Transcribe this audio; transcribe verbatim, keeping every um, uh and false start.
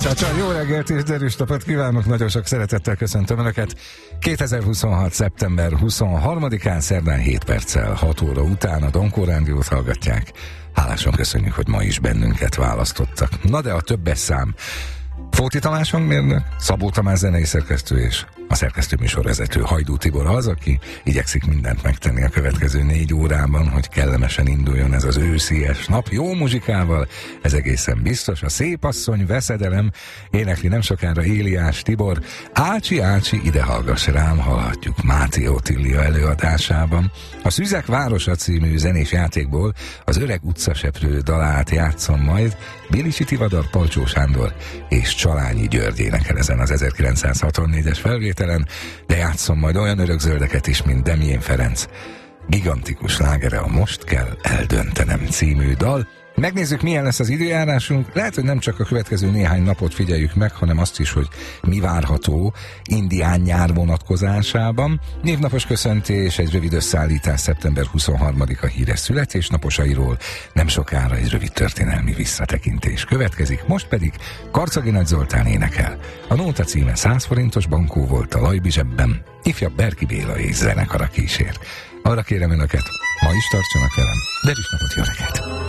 Csácsa, jó reggelt és derűs napot kívánok, nagyon sok szeretettel köszöntöm Önöket. kétezer-huszonhat. szeptember huszonharmadikán szerdán hét perccel hat óra után a Donkor Rádiót hallgatják. Hálásan köszönjük, hogy ma is bennünket választottak. Na de a többes szám. Fóti Tamás hangmérnök, Szabó Tamás zenei szerkesztő és a szerkesztő műsorvezető Hajdú Tibor az, aki igyekszik mindent megtenni a következő négy órában, hogy kellemesen induljon ez az őszies nap. Jó muzsikával, ez egészen biztos. A Szép asszony veszedelem énekli nem sokára Éliás Tibor. Ácsi, Ácsi, ide hallgass rám, hallhatjuk Máté Otília előadásában. A Szüzek városa című zenés játékból az Öreg utcaseprő dalát játszom majd. Bilicsi Tivadar, Palcsó Sándor és Csalányi György énekel ezen az ezerkilencszázhatvannégyes felvételen, de játszom majd olyan örökzöldeket is, mint Demjén Ferenc gigantikus slágere, a Most kell eldöntenem című dal. Megnézzük, milyen lesz az időjárásunk. Lehet, hogy nem csak a következő néhány napot figyeljük meg, hanem azt is, hogy mi várható indián nyár vonatkozásában. Névnapos köszöntés, egy rövid összeállítás szeptember huszonharmadika híres születésnaposairól, nem sokára egy rövid történelmi visszatekintés következik, most pedig Karcagi Nagy Zoltán énekel. A nóta címe száz forintos bankó volt a Lajbi zsebben, ifjabb Berki Béla és zenekara kísér. Arra kérem Önöket, ma is tartsanak velem, de is napot, jó reggelt!